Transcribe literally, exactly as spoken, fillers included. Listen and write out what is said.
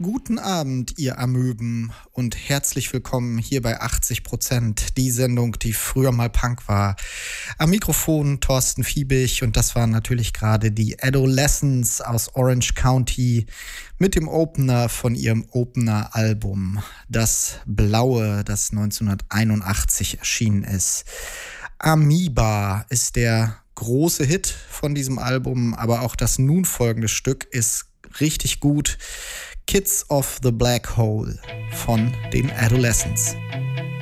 Guten Abend, ihr Amöben, und herzlich willkommen hier bei achtzig Prozent, die Sendung, die früher mal Punk war. Am Mikrofon Thorsten Fiebig, und das waren natürlich gerade die Adolescents aus Orange County mit dem Opener von ihrem Opener-Album, das Blaue, das neunzehnhunderteinundachtzig erschienen ist. Amoeba ist der große Hit von diesem Album, aber auch das nun folgende Stück ist richtig gut. Kids of the Black Hole von den Adolescents.